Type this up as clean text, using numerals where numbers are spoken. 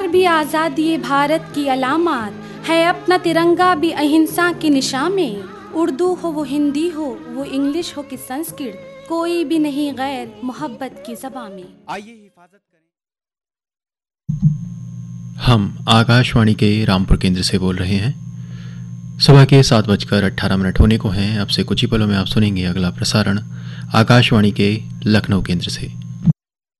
भी आज़ादी भारत की अलामत है, अपना तिरंगा भी अहिंसा की निशा में। उर्दू हो वो हिंदी हो वो इंग्लिश हो कि संस्कृत, कोई भी नहीं गैर मोहब्बत की ज़बां में। आइए हिफाजत करें। हम आकाशवाणी के रामपुर केंद्र से बोल रहे हैं। सुबह के 7:18 होने को हैं। अब से कुछ ही पलों में आप सुनेंगे अगला प्रसारण आकाशवाणी के लखनऊ केंद्र से।